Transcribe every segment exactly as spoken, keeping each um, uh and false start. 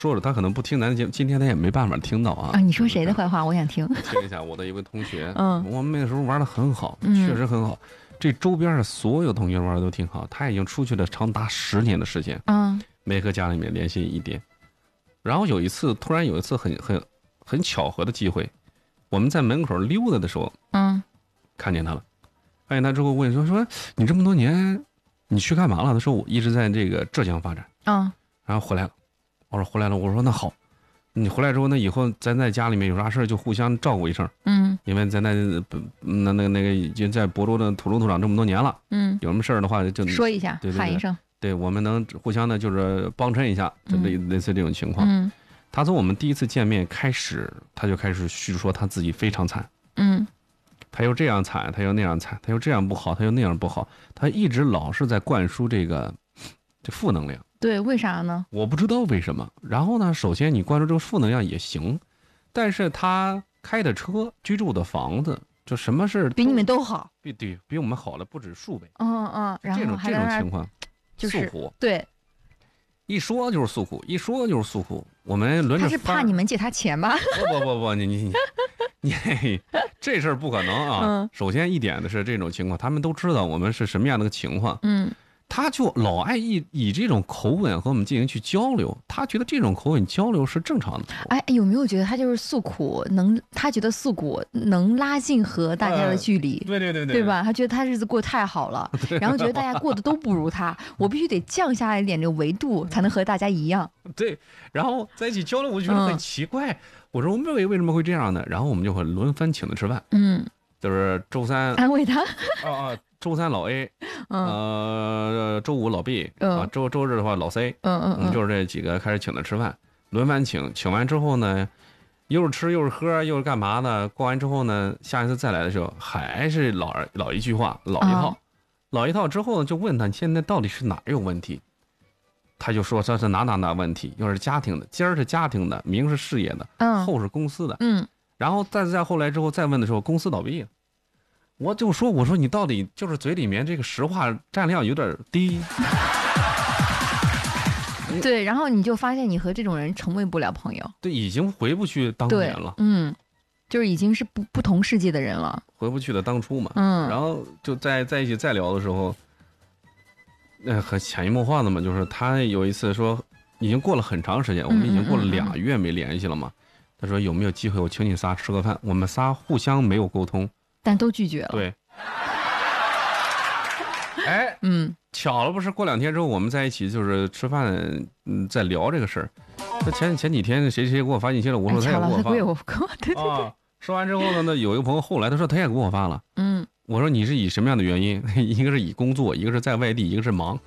说了，他可能不听咱的节目，今天他也没办法听到啊。 啊，你说谁的坏话？我想听。 听一下我的一位同学， 嗯， 我们那时候玩的很好， 嗯确实很好。这周边的所有同学玩的都挺好，他已经出去了长达十年的时间， 嗯， 没和家里面联系一点。然后有一次，突然有一次很很很巧合的机会，我们在门口溜达的时候， 嗯， 看见他了。看见他之后问说说你这么多年，你去干嘛了？他说我一直在这个浙江发展， 嗯， 然后回来了。我说回来了，我说那好，你回来之后，那以后咱在家里面有啥事就互相照顾一声， 嗯， 因为咱在那那那个已经在亳州的土生土长这么多年了， 嗯， 有什么事儿的话就说一下， 对对对喊一声， 对，我们能互相的就是帮衬一下，就类类似这种情况。 嗯， 他从我们第一次见面开始，他就开始叙说他自己非常惨， 嗯， 他又这样惨，他又那样惨，他又这样不好，他又那样不好，他一直老是在灌输这个这负能量。 对，为啥呢？ 我不知道为什么。然后呢，首先你灌输这个负能量也行，但是他开的车、居住的房子，就什么事比你们都好， 比对比我们好了不止数倍。 嗯嗯，然这种这后还在那儿种情况， 就是诉苦， 对， 一说就是诉苦，一说就是诉苦。我们轮着他是怕翻你们借他钱吧？ 不不不不，你你你你这事儿不可能啊！ 嗯首先一点的是这种情况，他们都知道我们是什么样的个情况， 嗯， 他就老爱以以这种口吻和我们进行去交流，他觉得这种口吻交流是正常的。 哎，有没有觉得他就是诉苦，能他觉得诉苦能拉近和大家的距离？ 对对对对？吧？他觉得他日子过得太好了，然后觉得大家过得都不如他，我必须得降下来一点这个维度，才能和大家一样。 对，然后在一起交流，我就觉得很奇怪。我说我们为为什么会这样呢？然后我们就会轮番请他吃饭， 嗯， 就是周三安慰他。 啊啊，周三老 A， 嗯呃，周五老 B， 嗯啊，周周日的话老 C， 嗯嗯嗯， 我们就是这几个开始请他吃饭，轮番请，请完之后呢，又是吃又是喝又是干嘛呢？过完之后呢，下一次再来的时候还是老老一句话，老一套， 啊老一套之后呢，就问他你现在到底是哪儿有问题？他就说这是哪哪哪问题，又是家庭的，今儿是家庭的，明是事业的， 嗯后是公司的， 嗯， 然后再再后来之后再问的时候，公司倒闭了。我就说，我说你到底就是嘴里面这个实话占量有点低。 对，然后你就发现你和这种人成为不了朋友， 对，已经回不去当对年了， 嗯，就是已经是不不同世界的人了， 回不去的当初嘛。 嗯， 然后就在在一起再聊的时候，那、很潜移默化的嘛，就是他有一次说，已经过了很长时间，我们已经过了俩月没联系了嘛。他说有没有机会我请你仨吃个饭？我们仨互相没有沟通， 但都拒绝了。 对。哎， 嗯， 巧了不是？过两天之后我们在一起就是吃饭，嗯，在聊这个事儿。他前前几天谁谁给我发信息了，我说他也哎巧了， 给我发他给我给我，对对对， 啊。说完之后呢，那有一个朋友后来他说他也给我发了。 嗯， 我说你是以什么样的原因？一个是以工作，一个是在外地，一个是忙。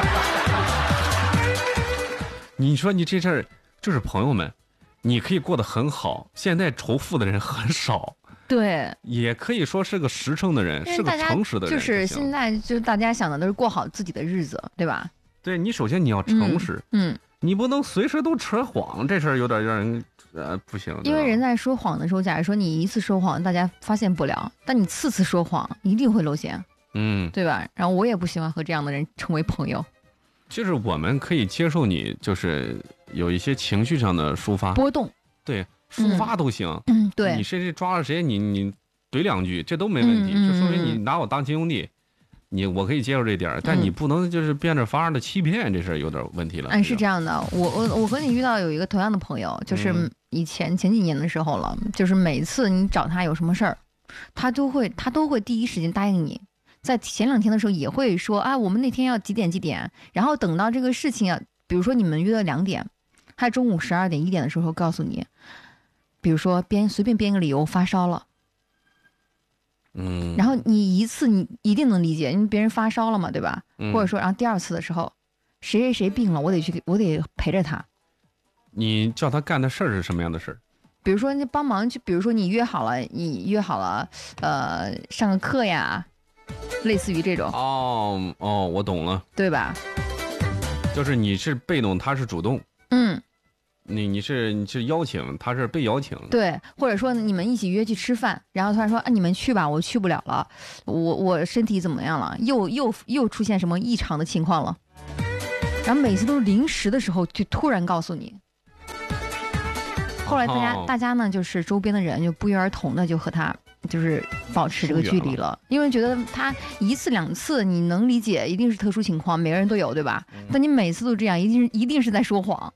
你说你这事儿就是朋友们，你可以过得很好，现在仇富的人很少， 对， 也可以说是个实诚的人，是个因为大家诚实的人。 就是现在就是大家想的都是过好自己的日子，对吧？ 对你首先你要诚实， 嗯， 你不能随时都扯谎，这事儿有点让人呃不行。 因为人在说谎的时候，假如说你一次说谎，大家发现不了，但你次次说谎，一定会露馅， 嗯， 对吧？然后我也不喜欢和这样的人成为朋友， 就是我们可以接受你，就是有一些情绪上的抒发， 波动， 对，抒发都行。 嗯，对， 你谁谁抓了谁，你你怼两句，这都没问题， 嗯嗯就说明你拿我当亲兄弟。你我可以接受这点儿， 嗯但你不能就是变着法儿的欺骗，这事儿有点问题了。 嗯，是这样的，我我我和你遇到有一个同样的朋友，就是嗯以前前几年的时候了，就是每次你找他有什么事儿，他都会他都会第一时间答应你，在前两天的时候也会说啊，我们那天要几点几点，然后等到这个事情啊，比如说你们约了两点，他中午十二点一点的时候告诉你，比如说编随便编个理由发烧了。 嗯， 然后你一次你一定能理解，因为别人发烧了嘛，对吧？ 嗯或者说，然后第二次的时候，谁谁谁病了，我得去，我得陪着他。 你叫他干的事儿是什么样的事儿？ 比如说，你帮忙，就比如说你约好了，你约好了，呃，上个课呀，类似于这种， 哦哦，我懂了， 对吧？ 就是你是被动，他是主动， 嗯， 你你是你是邀请，他是被邀请。 对，或者说你们一起约去吃饭，然后突然说啊，你们去吧，我去不了了，我我身体怎么样了？又又又出现什么异常的情况了？然后每次都是临时的时候就突然告诉你， 后来大家、 哦、 大家呢，就是周边的人就不约而同的就和他就是保持这个距离了，因为觉得他一次两次你能理解，一定是特殊情况，每个人都有，对吧？嗯、但你每次都这样，一定一定是在说谎。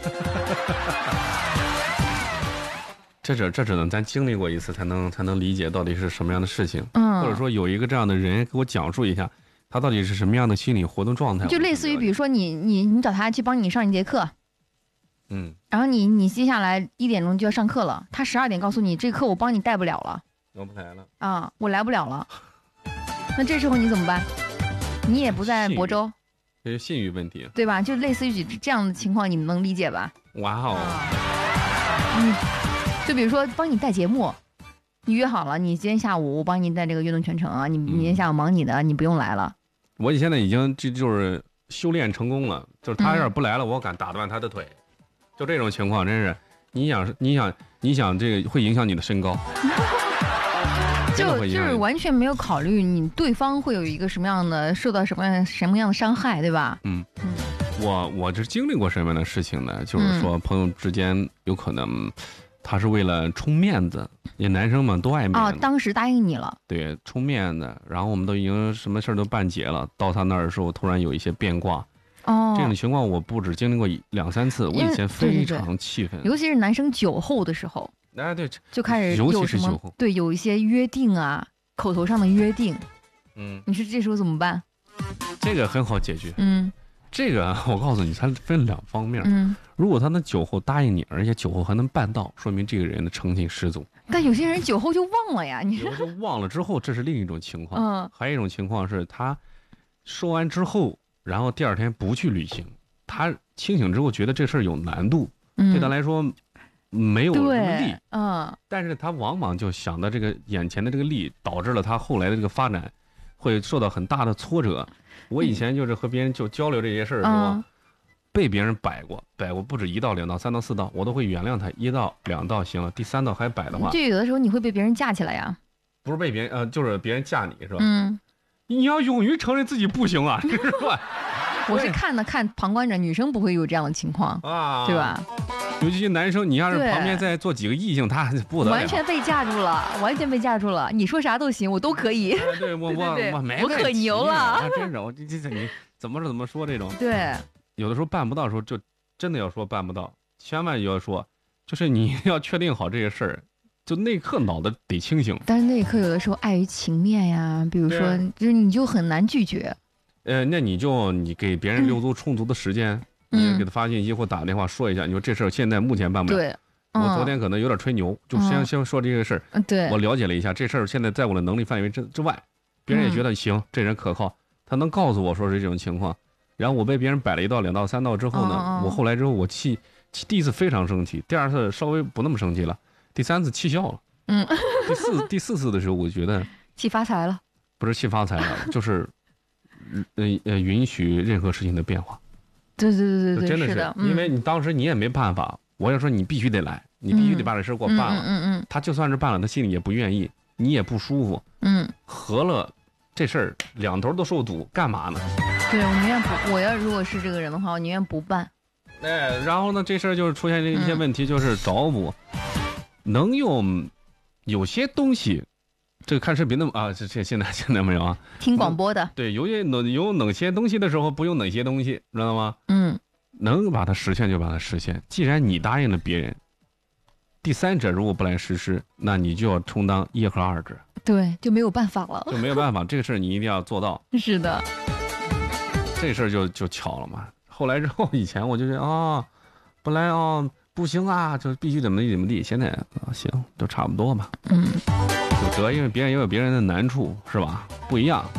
这只这只能咱经历过一次才能才能理解到底是什么样的事情， 嗯， 或者说有一个这样的人给我讲述一下，他到底是什么样的心理活动状态。 就类似于比如说你你你找他去帮你上一节课， 嗯， 然后你你接下来一点钟就要上课了，他十二点告诉你这课我帮你带不了了， 我不来了啊，我来不了了，那这时候你怎么办？你也不在亳州， 这是信誉问题， 对吧？就类似于这样的情况，你们能理解吧？ 哇哦， 嗯。就比如说帮你带节目，你约好了，你今天下午我帮你带这个悦动全程啊，你明天下午忙你的，你不用来了。 我现在已经这就是修炼成功了，就是他要是不来了，嗯、我敢打断他的腿，就这种情况真是，你想你想你想这个会影响你的身高， 就就是完全没有考虑你对方会有一个什么样的受到什么样什么样的伤害，对吧？ 嗯嗯，我我是经历过什么样的事情呢？就是说朋友之间有可能。他是为了充面子，也男生嘛都爱面子。 哦，当时答应你了。 对，充面子，然后我们都已经什么事儿都办结了，到他那儿的时候突然有一些变卦。 哦， 这种情况我不止经历过两三次，我以前非常气愤。 尤其是男生酒后的时候， 哎对， 就开始尤有什么其是酒后， 对，有一些约定啊，口头上的约定。 嗯， 你说这时候怎么办？ 这个很好解决。 嗯。 这个我告诉你，它分两方面。 嗯， 如果他能酒后答应你，而且酒后还能办到，说明这个人的诚信十足。 但有些人酒后就忘了呀，你酒后就忘了之后，这是另一种情况。 嗯， 还有一种情况是他说完之后，然后第二天不去履行，他清醒之后觉得这事儿有难度， 嗯、 对他来说没有什么利。 嗯， 但是他往往就想到这个眼前的这个利，导致了他后来的这个发展会受到很大的挫折。我以前就是和别人就交流这些事儿的时候，嗯、被别人摆过，摆过不止一道、两道、三道、四道，我都会原谅他。一道、两道行了，第三道还摆的话， 就有的时候你会被别人架起来呀。 不是被别人，呃，就是别人架你是吧？ 嗯， 你要勇于承认自己不行啊，是吧？ 我是看的看旁观者，女生不会有这样的情况啊，对吧？ 尤其是男生，你要是旁边再坐几个异性，他不得了， 完全被架住了，完全被架住了。你说啥都行，我都可以。 对, 对我我对对我没我可牛了， 啊、真是我这这你怎么怎么说这种？ 对， 有的时候办不到的时候，就真的要说办不到，千万要说，就是你要确定好这些事儿，就那一刻脑子得清醒。 但是那一刻有的时候碍于情面呀，比如说，就是你就很难拒绝。 呃，那你就你给别人留足充足的时间。嗯你给他发信息或打电话说一下，你说这事儿现在目前办不了。 对，嗯、 我昨天可能有点吹牛，就先、嗯、先说这个事儿。 对， 我了解了一下，这事儿现在在我的能力范围之之外，别人也觉得行，嗯、这人可靠，他能告诉我说是这种情况。然后我被别人摆了一道、两道、三道之后呢， 嗯、 我后来之后我气，气第一次非常生气，第二次稍微不那么生气了，第三次气笑了。 嗯， 第四第四次的时候，我觉得气发财了， 不是气发财了，就是呃呃允许任何事情的变化。 对对对对对， 真的是， 是的因为你当时你也没办法，我要说你必须得来，你必须得把这事给我办了。 嗯嗯嗯， 他就算是办了，他心里也不愿意，你也不舒服。 嗯， 合了这事儿两头都受堵，干嘛呢？ 对，我宁愿不，我要如果是这个人的话，我宁愿不办。 哎，然后呢，这事儿就是出现一些问题，就是找补，能用有些东西。这个看视频的啊，这这现在现在没有啊， 听广播的。 对，有些能有哪些东西的时候不用哪些东西，知道吗？ 嗯， 能把它实现就把它实现。既然你答应了别人，第三者如果不来实施，那你就要充当一和二者。 对，就没有办法了， 就没有办法，这个事儿你一定要做到。 是的， 这事儿就就巧了嘛。后来之后，以前我就觉得啊、哦，本来啊、哦、不行啊，就必须怎么地怎么地。现在啊行，就差不多吧。 嗯。 就得，因为别人也有别人的难处，是吧？不一样。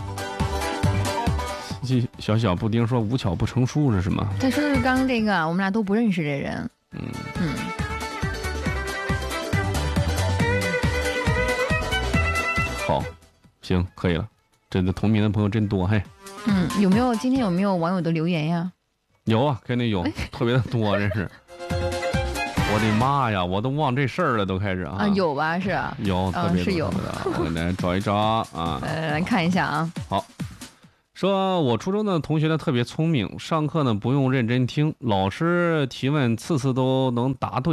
小小布丁说：“无巧不成书是什么？” 他说是刚刚这个，我们俩都不认识这人。 嗯嗯。 好，行，可以了。这个同名的朋友真多，嘿。 嗯，有没有今天有没有网友的留言呀？ 有啊，肯定有，特别的多，真是。我的妈呀！我都忘这事儿了，都开始啊！ 啊，有吧？是啊， 有，特别是有的。我来找一找啊！ 来来看一下啊。 好，说我初中的同学呢特别聪明，上课呢不用认真听，老师提问次次都能答对，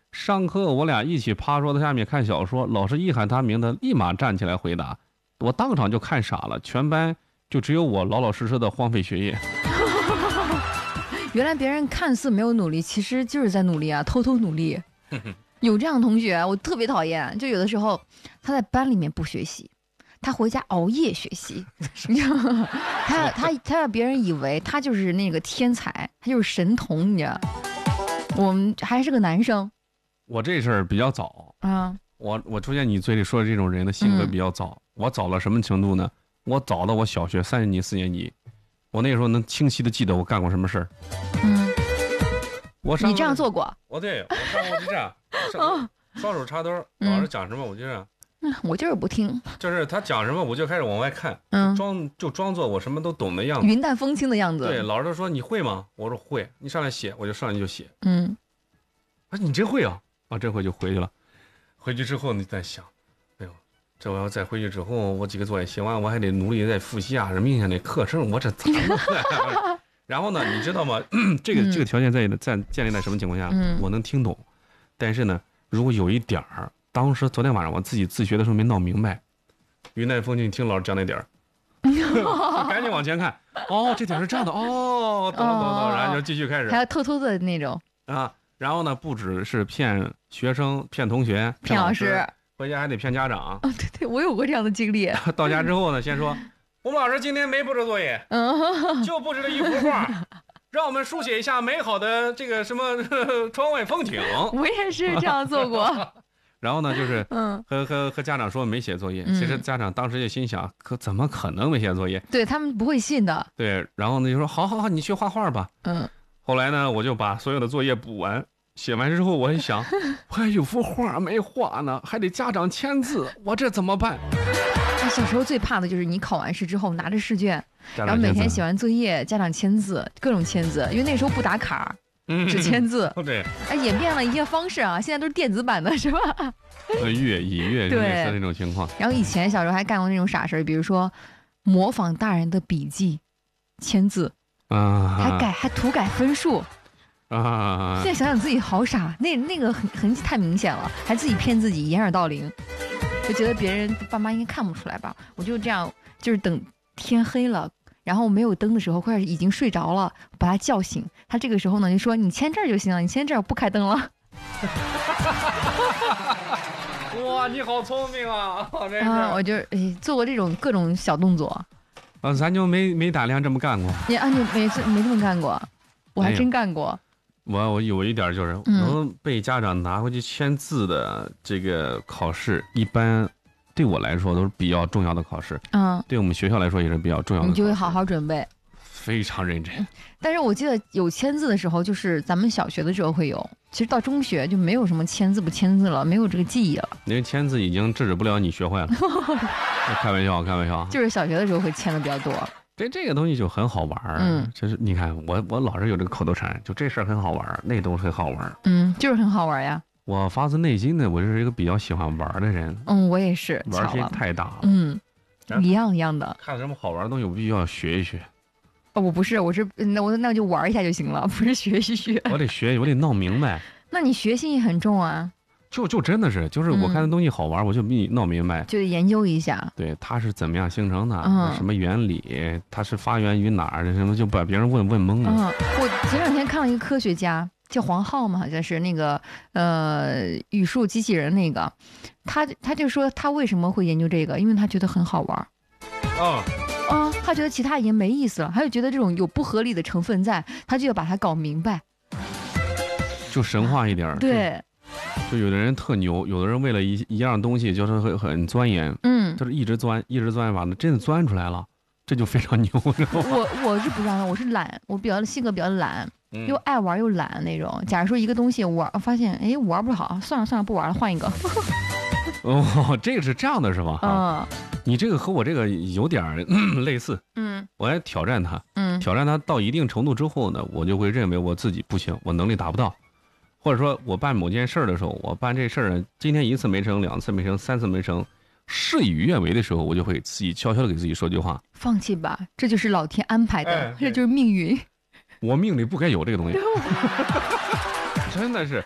上课我俩一起趴桌子下面看小说，老师一喊他名字，立马站起来回答，我当场就看傻了，全班就只有我老老实实的荒废学业。 原来别人看似没有努力，其实就是在努力啊，偷偷努力。有这样的同学，我特别讨厌。就有的时候他在班里面不学习，他回家熬夜学习，他他他让别人以为他就是那个天才，他就是神童，你知道？我们还是个男生。 我这事儿比较早啊， 我我出现你嘴里说的这种人的性格比较早。嗯、我早到什么程度呢？我早到我小学三年级、四年级，我那时候能清晰的记得我干过什么事儿。 嗯， 我上你这样做过？ 我对我上过就这样，双双手插兜，老师讲什么我就这样。 嗯，我就是不听， 就是他讲什么我就开始往外看， 嗯， 装就装作我什么都懂的样子， 云淡风轻的样子。 对，老师都说你会吗？我说会，你上来写，我就上来就写。 嗯， 啊，你真会啊！啊，真会就回去了。回去之后你再想，哎呦，这我要再回去之后，我几个作业写完，我还得努力再复习啊，这明天的课程我这咋弄？然后呢，你知道吗？这个、嗯、这个条件在在建立在什么情况下？ 嗯， 我能听懂，但是呢，如果有一点儿。当时昨天晚上我自己自学的时候没闹明白，云淡风轻听老师讲那点儿，赶紧往前看，哦，这点是这样的，哦，懂了懂了懂了，然后就继续开始， 还要偷偷的那种啊，然后呢，不只是骗学生、骗同学、 骗老师， 回家还得骗家长。 啊、哦，对对，我有过这样的经历。 到家之后呢，先说我们老师今天没布置作业， 嗯， 就布置了一幅画。让我们书写一下美好的这个什么呵呵窗外风景。 我也是这样做过。 然后呢，就是和、嗯、和和家长说没写作业，嗯、其实家长当时就心想，可怎么可能没写作业？ 对他们不会信的。 对，然后呢就说好好好，你去画画吧。 嗯。 后来呢，我就把所有的作业补完，写完之后，我一想，我还有幅画没画呢，还得家长签字，我这怎么办？ 小时候最怕的就是你考完试之后拿着试卷，然后每天写完作业，家长签字，各种签字，因为那时候不打卡。只签字， 嗯、对， 哎，演变了一些方式啊，现在都是电子版的，是吧？ 阅以阅类似那种情况。 然后以前小时候还干过那种傻事，比如说模仿大人的笔记，签字啊， 还改还涂改分数啊。 现在想想自己好傻，那那个痕痕迹太明显了，还自己骗自己，掩耳盗铃，就觉得别人爸妈应该看不出来吧？我就这样，就是等天黑了。然后没有灯的时候，或者已经睡着了，把他叫醒。他这个时候呢，就说：“你签这儿就行了，你签这儿，我不开灯了。” 哇，你好聪明啊！真是啊，我就哎做过这种各种小动作。 啊，咱就没没胆量这么干过。 你啊，你没没这么干过，我还真干过。 哎、我我有一点就是、嗯、能被家长拿回去签字的这个考试，一般。对我来说都是比较重要的考试， 嗯， 对我们学校来说也是比较重要的考试， 你就会好好准备， 非常认真。 但是我记得有签字的时候，就是咱们小学的时候会有，其实到中学就没有什么签字不签字了，没有这个记忆了。 因为签字已经制止不了你学坏了。开玩笑，开玩笑。 就是小学的时候会签的比较多。 这这个东西就很好玩， 嗯， 就是你看我我老是有这个口头禅，就这事儿很好玩，那东西很好玩， 嗯，就是很好玩呀。 我发自内心的，我是一个比较喜欢玩的人。 嗯，我也是。 玩心太大了。 嗯，一样一样的。 看什么好玩的东西，我必须要学一学。 哦，我不是，我是那我那就玩一下就行了，不是学一学。 我得学，我得闹明白。 那你学心也很重啊。 就就真的是，就是我看的东西好玩，嗯、我就比你闹明白， 就得研究一下。 对，它是怎么样形成的， 嗯、 什么原理，它是发源于哪儿，什么就把别人问问懵了。 嗯，我前两天看了一个科学家。叫黄浩嘛，好像是那个呃语数机器人那个，他他就说他为什么会研究这个，因为他觉得很好玩。 啊啊，他觉得其他已经没意思了，他就觉得这种有不合理的成分在，他就要把它搞明白， 就神话一点。 对， 就有的人特牛，有的人为了一一样东西就是很很钻研， 嗯， 就是一直钻，一直钻，把它真的钻出来了，这就非常牛。 我我是不这样的，我是懒，我比较性格比较懒。又爱玩又懒那种。假如说一个东西玩，发现哎玩不好，算了算了，不玩了，换一个。 哦，这个是这样的是吧？ 嗯， 你这个和我这个有点、嗯、类似。 嗯， 我还挑战他， 嗯， 挑战他到一定程度之后呢，我就会认为我自己不行，我能力达不到，或者说我办某件事的时候，我办这事儿今天一次没成，两次没成，三次没成。事与愿违的时候，我就会自己悄悄的给自己说句话： 放弃吧，这就是老天安排的， 哎、 这就是命运。 我命里不该有这个东西，真的是，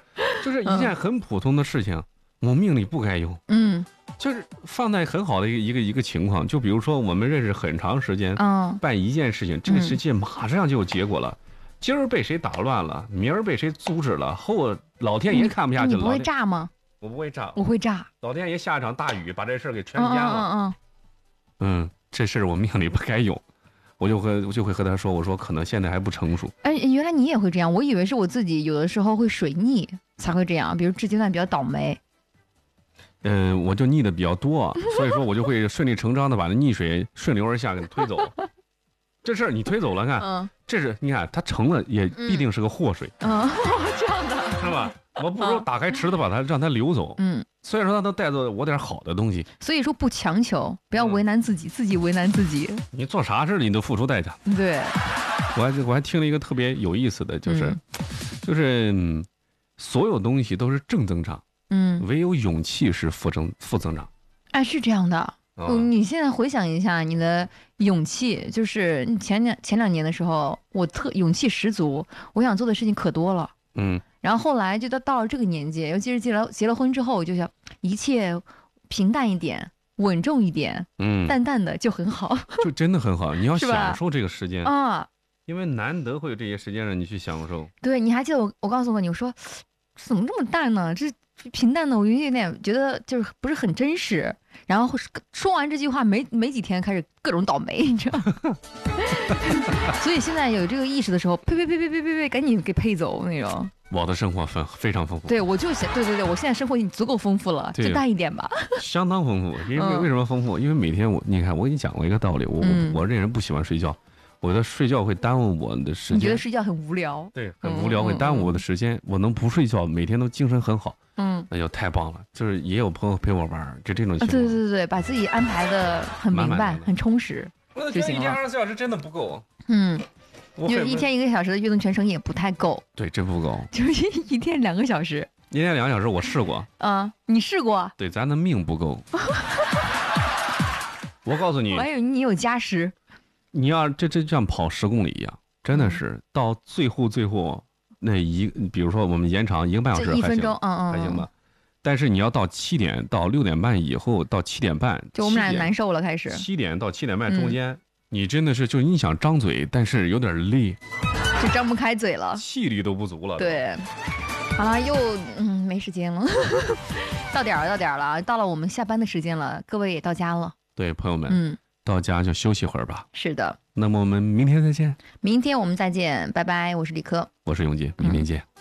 就是一件很普通的事情，嗯、我命里不该有。 嗯， 就是放在很好的一个一个一个情况，就比如说我们认识很长时间， 嗯， 办一件事情，这个事情马上就有结果了。嗯、今儿被谁打乱了，明儿被谁阻止了，后老天爷看不下去了。 你不会炸吗？ 我不会炸， 我会炸。 老天爷下一场大雨，把这事儿给全淹了。 嗯嗯嗯。 嗯，这事儿我命里不该有，我就和我就会和他说，我说可能现在还不成熟。 哎，原来你也会这样，我以为是我自己有的时候会水逆才会这样，比如这阶段比较倒霉。 嗯，我就逆的比较多，所以说我就会顺理成章的把那逆水顺流而下给他推走。这事儿你推走了，看，嗯、这是你看它成了也必定是个祸水。 嗯，嗯这样的是吧？我不如打开池子把它让它流走。嗯，虽然说它能带走我点好的东西， 所以说不强求，不要为难自己，嗯、自己为难自己。 你做啥事你都付出代价。 对， 我还我还听了一个特别有意思的，就是，嗯、就是、嗯、所有东西都是正增长，嗯，唯有勇气是负增负增长。 哎，是这样的。哦、你现在回想一下你的勇气，就是前两前两年的时候，我特勇气十足，我想做的事情可多了。嗯。然后后来就到到了这个年纪，尤其是结了结了婚之后，我就想一切平淡一点，稳重一点，嗯，淡淡的就很好， 就真的很好。你要享受这个时间啊，因为难得会有这些时间让你去享受。 对，你还记得我我告诉过你，我说怎么这么淡呢？这平淡的，我有点觉得就是不是很真实。然后说完这句话没没几天，开始各种倒霉，你知道吗？所以现在有这个意识的时候，呸呸呸呸呸呸呸，赶紧给配走那种。 我的生活非非常丰富， 对我就想，对对对，我现在生活已经足够丰富了，就淡一点吧。 相当丰富，因为为什么丰富？因为每天我，你看，我给你讲过一个道理，我、嗯、我这人不喜欢睡觉，我觉得睡觉会耽误我的时间。 你觉得睡觉很无聊？ 对，很无聊，嗯、会耽误我的时间。嗯、我能不睡觉，每天都精神很好，嗯，那就太棒了。就是也有朋友陪我玩，就这种情况。 对对对对，把自己安排的很明白、满满很充实就行了。 一天二十四小时真的不够。 嗯。就是一天一个小时的运动全程也不太够， 对，真不够。 就是一天两个小时， 一天两个小时我试过， 嗯，你试过？ 对，咱的命不够。我告诉你， 我还以为你有加时。 你要这这像跑十公里一样，真的是、嗯、到最后最后那一，比如说我们延长一个半小时还行， 一分钟，嗯嗯， 还行吧。但是你要到七点到六点半以后，到七点半， 就我们俩难受了，开始。 七点到七点半中间。嗯，你真的是，就你想张嘴，但是有点累， 就张不开嘴了， 气力都不足了。 对，好了，又嗯没时间了，到点儿了，到点儿了，到了我们下班的时间了，各位也到家了。 对，朋友们，嗯，到家就休息会儿吧。 是的， 那么我们明天再见。 明天我们再见，拜拜。我是李科， 我是永杰，明天见。嗯。